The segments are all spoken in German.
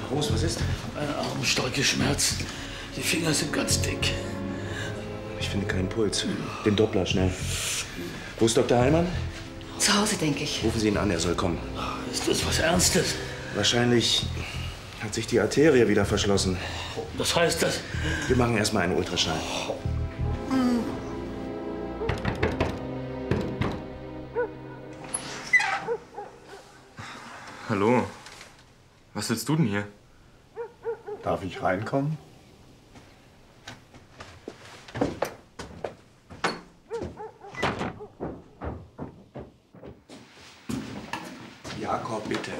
Groß, was ist? Mein Arm, starke Schmerz. Die Finger sind ganz dick. Ich finde keinen Puls. Den Doppler, schnell. Wo ist Dr. Heilmann? Zu Hause, denke ich. Rufen Sie ihn an, er soll kommen. Ist das was Ernstes? Wahrscheinlich hat sich die Arterie wieder verschlossen. Das heißt, dass... Wir machen erstmal einen Ultraschall. Hallo. Was willst du denn hier? Darf ich reinkommen? Jakob, bitte.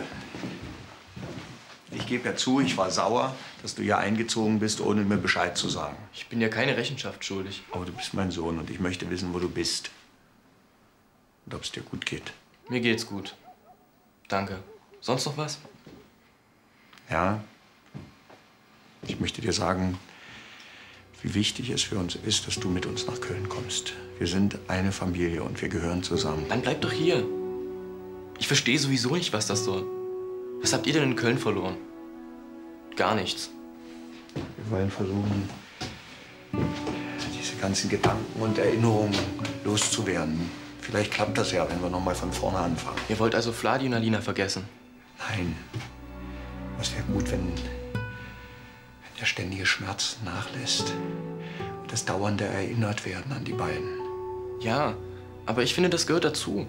Ich gebe ja zu, ich war sauer, dass du hier eingezogen bist, ohne mir Bescheid zu sagen. Ich bin dir keine Rechenschaft schuldig. Aber du bist mein Sohn und ich möchte wissen, wo du bist. Und ob es dir gut geht. Mir geht's gut. Danke. Sonst noch was? Ja. Ich möchte dir sagen, wie wichtig es für uns ist, dass du mit uns nach Köln kommst. Wir sind eine Familie und wir gehören zusammen. Dann bleib doch hier. Ich verstehe sowieso nicht, was das soll. Was habt ihr denn in Köln verloren? Gar nichts. Wir wollen versuchen, diese ganzen Gedanken und Erinnerungen loszuwerden. Vielleicht klappt das ja, wenn wir noch mal von vorne anfangen. Ihr wollt also Vladi und Alina vergessen? Nein. Es wäre gut, wenn der ständige Schmerz nachlässt und das dauernde erinnert werden an die beiden. Ja, aber ich finde, das gehört dazu.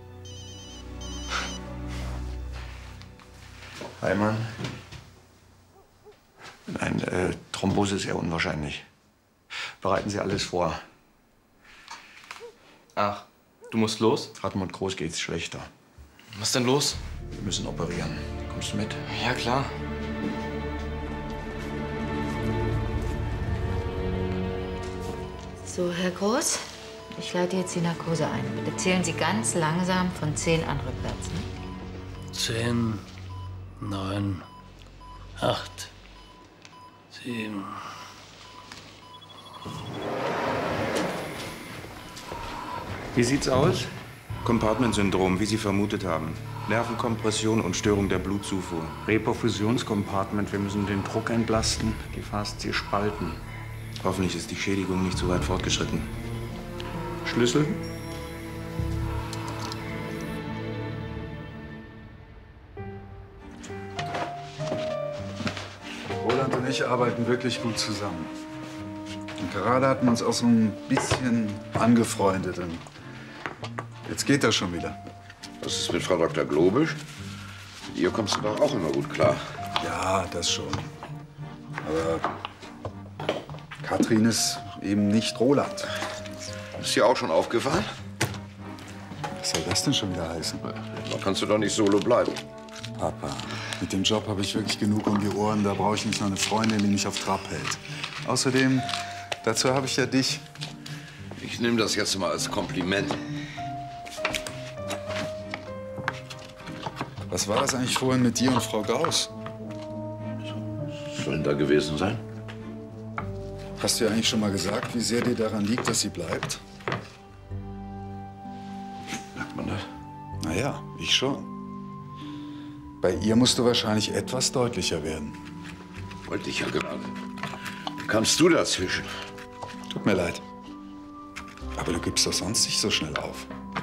Heilmann? Nein, Thrombose ist sehr unwahrscheinlich. Bereiten Sie alles vor. Ach, du musst los? Hartmut Groß geht's schlechter. Was ist denn los? Wir müssen operieren. Kommst du mit? Ja, klar. So, Herr Groß, ich leite jetzt die Narkose ein. Bitte zählen Sie ganz langsam von 10 an rückwärts. Ne? 10, 9, 8, 7. Wie sieht's aus? Compartment-Syndrom, wie Sie vermutet haben. Nervenkompression und Störung der Blutzufuhr. Reperfusionskompartment. Wir müssen den Druck entlasten, die Faszie spalten. Hoffentlich ist die Schädigung nicht so weit fortgeschritten. Schlüssel? Roland und ich arbeiten wirklich gut zusammen. Und gerade hatten wir uns auch so ein bisschen angefreundet. Und jetzt geht das schon wieder. Was ist mit Frau Dr. Globisch? Mit ihr kommst du doch auch immer gut klar. Ja, das schon. Aber Katrin ist eben nicht Roland. Ist dir auch schon aufgefallen? Was soll das denn schon wieder heißen? Da kannst du doch nicht solo bleiben. Papa, mit dem Job habe ich wirklich genug um die Ohren. Da brauche ich nicht noch eine Freundin, die mich auf Trab hält. Außerdem, dazu habe ich ja dich. Ich nehme das jetzt mal als Kompliment. Was war das eigentlich vorhin mit dir und Frau Gauss? Was soll denn da gewesen sein? Hast du ja eigentlich schon mal gesagt, wie sehr dir daran liegt, dass sie bleibt? Merkt man das? Na ja, ich schon. Bei ihr musst du wahrscheinlich etwas deutlicher werden. Wollte ich ja gerade. Kannst du dazwischen? Tut mir leid. Aber du gibst doch sonst nicht so schnell auf.